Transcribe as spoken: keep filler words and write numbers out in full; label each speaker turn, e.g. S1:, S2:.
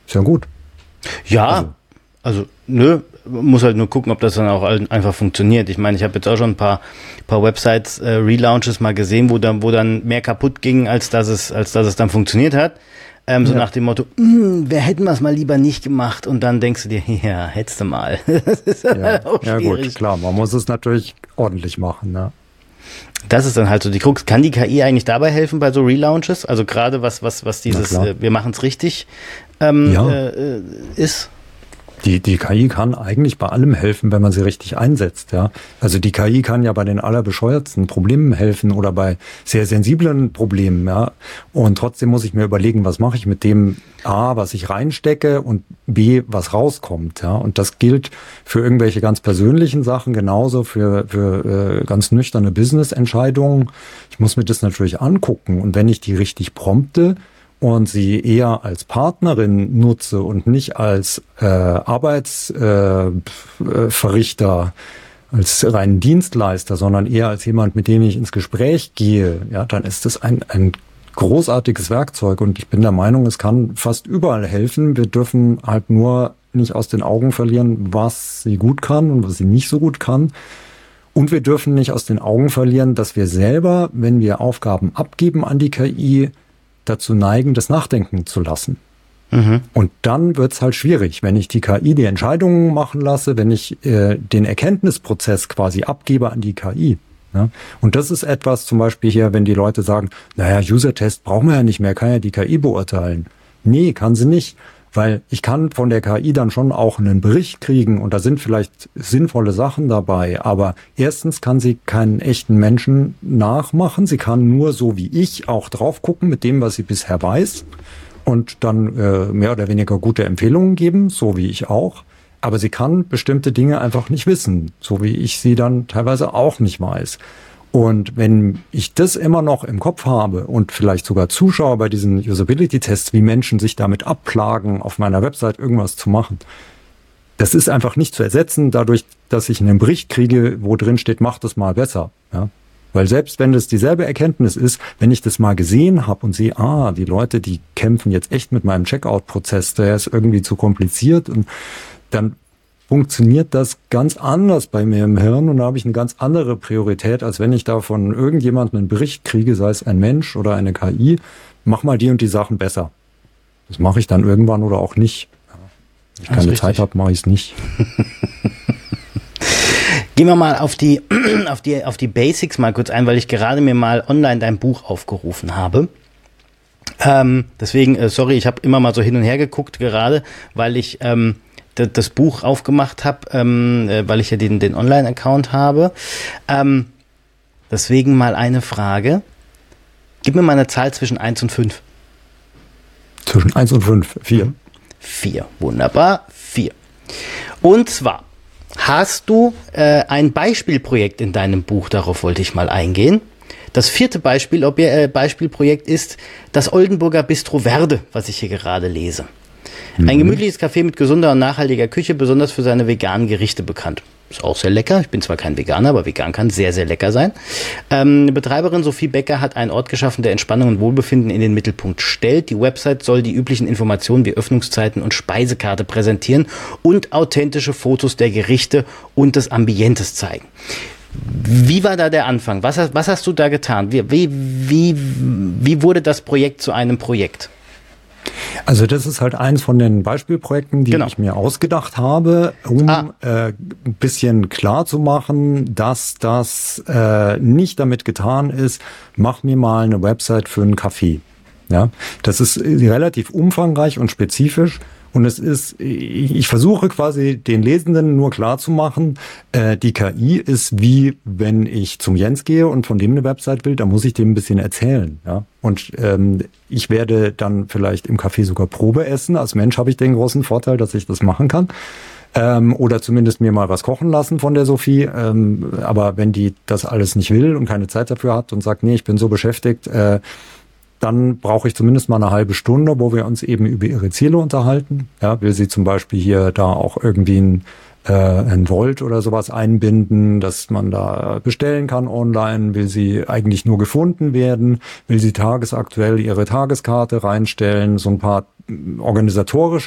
S1: Ist ja gut.
S2: Ja, also, also nö, muss halt nur gucken, ob das dann auch einfach funktioniert. Ich meine, ich habe jetzt auch schon ein paar, paar Websites, äh, Relaunches mal gesehen, wo dann, wo dann mehr kaputt ging, als dass es, als dass es dann funktioniert hat. Ähm, so ja. Nach dem Motto, wer hätten wir es mal lieber nicht gemacht? Und dann denkst du dir, ja, hättest du mal. Das ist
S1: ja, halt auch ja gut, klar, man muss es natürlich ordentlich machen. Ne?
S2: Das ist dann halt so die Krux. Kann die K I eigentlich dabei helfen bei so Relaunches? Also gerade was, was, was dieses, äh, wir machen es richtig ähm, ja. äh, ist?
S1: Die, die K I kann eigentlich bei allem helfen, wenn man sie richtig einsetzt, ja. Also die K I kann ja bei den allerbescheuertsten Problemen helfen oder bei sehr sensiblen Problemen, ja. Und trotzdem muss ich mir überlegen, was mache ich mit dem A, was ich reinstecke und B, was rauskommt, ja. Und das gilt für irgendwelche ganz persönlichen Sachen genauso für, für äh, ganz nüchterne Business-Entscheidungen. Ich muss mir das natürlich angucken und wenn ich die richtig prompte, und sie eher als Partnerin nutze und nicht als äh, Arbeitsverrichter, äh, als reinen Dienstleister, sondern eher als jemand, mit dem ich ins Gespräch gehe, ja, dann ist das ein, ein großartiges Werkzeug und ich bin der Meinung, es kann fast überall helfen. Wir dürfen halt nur nicht aus den Augen verlieren, was sie gut kann und was sie nicht so gut kann. Und wir dürfen nicht aus den Augen verlieren, dass wir selber, wenn wir Aufgaben abgeben an die K I, dazu neigen, das nachdenken zu lassen. Mhm. Und dann wird's halt schwierig, wenn ich die K I die Entscheidungen machen lasse, wenn ich äh, den Erkenntnisprozess quasi abgebe an die K I. Ja? Und das ist etwas zum Beispiel hier, wenn die Leute sagen, naja, User-Test brauchen wir ja nicht mehr, kann ja die K I beurteilen. Nee, kann sie nicht, weil ich kann von der K I dann schon auch einen Bericht kriegen und da sind vielleicht sinnvolle Sachen dabei, aber erstens kann sie keinen echten Menschen nachmachen, sie kann nur so wie ich auch drauf gucken mit dem, was sie bisher weiß und dann äh, mehr oder weniger gute Empfehlungen geben, so wie ich auch, aber sie kann bestimmte Dinge einfach nicht wissen, so wie ich sie dann teilweise auch nicht weiß. Und wenn ich das immer noch im Kopf habe und vielleicht sogar zuschaue bei diesen Usability-Tests, wie Menschen sich damit abplagen, auf meiner Website irgendwas zu machen, das ist einfach nicht zu ersetzen dadurch, dass ich einen Bericht kriege, wo drin steht, mach das mal besser. Ja? Weil selbst wenn das dieselbe Erkenntnis ist, wenn ich das mal gesehen habe und sehe, ah, die Leute, die kämpfen jetzt echt mit meinem Checkout-Prozess, der ist irgendwie zu kompliziert und dann funktioniert das ganz anders bei mir im Hirn und da habe ich eine ganz andere Priorität, als wenn ich da von irgendjemandem einen Bericht kriege, sei es ein Mensch oder eine K I, mach mal die und die Sachen besser. Das mache ich dann irgendwann oder auch nicht. Wenn ich keine Zeit habe, mache ich es nicht.
S2: Gehen wir mal auf die, auf die, auf die Basics mal kurz ein, weil ich gerade mir mal online dein Buch aufgerufen habe. Ähm, deswegen, äh, sorry, ich habe immer mal so hin und her geguckt gerade, weil ich ähm, das Buch aufgemacht habe, ähm, weil ich ja den, den Online-Account habe. Ähm, deswegen mal eine Frage. Gib mir mal eine Zahl zwischen eins und fünf.
S1: Zwischen eins und fünf, vier.
S2: vier, wunderbar, vier. Und zwar hast du äh, ein Beispielprojekt in deinem Buch, darauf wollte ich mal eingehen. Das vierte Beispiel, ob, äh, Beispielprojekt ist das Oldenburger Bistro Verde, was ich hier gerade lese. Ein gemütliches Café mit gesunder und nachhaltiger Küche, besonders für seine veganen Gerichte bekannt. Ist auch sehr lecker. Ich bin zwar kein Veganer, aber vegan kann sehr, sehr lecker sein. Ähm, die Betreiberin Sophie Becker hat einen Ort geschaffen, der Entspannung und Wohlbefinden in den Mittelpunkt stellt. Die Website soll die üblichen Informationen wie Öffnungszeiten und Speisekarte präsentieren und authentische Fotos der Gerichte und des Ambientes zeigen. Wie war da der Anfang? Was, was hast du da getan? Wie, wie, wie, wie wurde das Projekt zu einem Projekt?
S1: Also das ist halt eins von den Beispielprojekten, die genau. ich mir ausgedacht habe, um ah. äh, ein bisschen klar zu machen, dass das äh, nicht damit getan ist, mach mir mal eine Website für einen Café. Ja, das ist relativ umfangreich und spezifisch. Und es ist, ich versuche quasi den Lesenden nur klar zu machen, äh, die K I ist wie, wenn ich zum Jens gehe und von dem eine Website will, da muss ich dem ein bisschen erzählen. Ja? Und ähm, ich werde dann vielleicht im Café sogar Probe essen. Als Mensch habe ich den großen Vorteil, dass ich das machen kann. Ähm, oder zumindest mir mal was kochen lassen von der Sophie. Ähm, aber wenn die das alles nicht will und keine Zeit dafür hat und sagt, nee, ich bin so beschäftigt, äh, dann brauche ich zumindest mal eine halbe Stunde, wo wir uns eben über ihre Ziele unterhalten. Ja, will sie zum Beispiel hier da auch irgendwie ein, äh, ein Volt oder sowas einbinden, dass man da bestellen kann online? Will sie eigentlich nur gefunden werden? Will sie tagesaktuell ihre Tageskarte reinstellen? So ein paar organisatorische